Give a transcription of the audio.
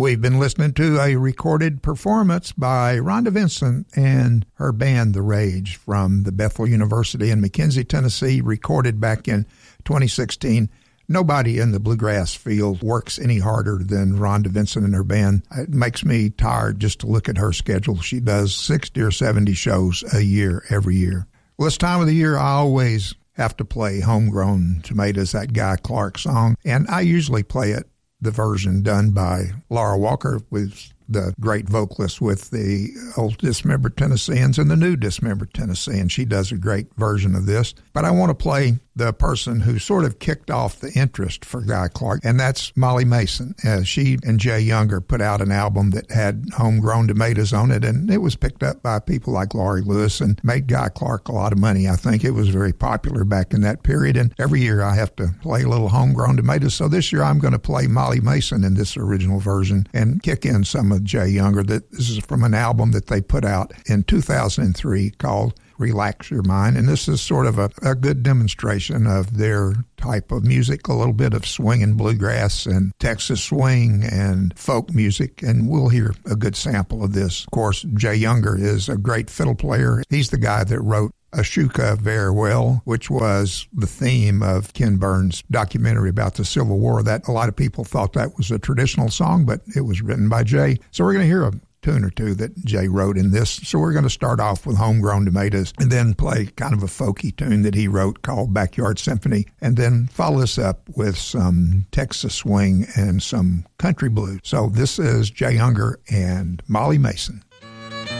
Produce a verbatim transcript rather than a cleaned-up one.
We've been listening to a recorded performance by Rhonda Vincent and her band, The Rage, from the Bethel University in McKenzie, Tennessee, recorded back in twenty sixteen. Nobody in the bluegrass field works any harder than Rhonda Vincent and her band. It makes me tired just to look at her schedule. She does sixty or seventy shows a year, every year. Well, this time of the year, I always have to play Homegrown Tomatoes, that Guy Clark song, and I usually play it, the version done by Laura Walker, with the great vocalist with the old Dismembered Tennesseans and the new Dismembered Tennesseans. She does a great version of this. But I want to play the person who sort of kicked off the interest for Guy Clark, and that's Molly Mason. Uh, she and Jay Younger put out an album that had Homegrown Tomatoes on it, and it was picked up by people like Laurie Lewis and made Guy Clark a lot of money. I think it was very popular back in that period, and every year I have to play a little Homegrown Tomatoes. So this year I'm going to play Molly Mason in this original version and kick in some of Jay Younger. That this is from an album that they put out in two thousand three called Relax Your Mind, and this is sort of a, a good demonstration of their type of music, a little bit of swing and bluegrass and Texas swing and folk music, and we'll hear a good sample of this. Of course, Jay Younger is a great fiddle player. He's the guy that wrote Ashoka Very Well, which was the theme of Ken Burns' documentary about the Civil War. That a lot of people thought that was a traditional song, but it was written by Jay. So we're going to hear a tune or two that Jay wrote in this. So we're going to start off with Homegrown Tomatoes and then play kind of a folky tune that he wrote called Backyard Symphony, and then follow this up with some Texas swing and some country blues. So this is Jay Younger and Molly Mason.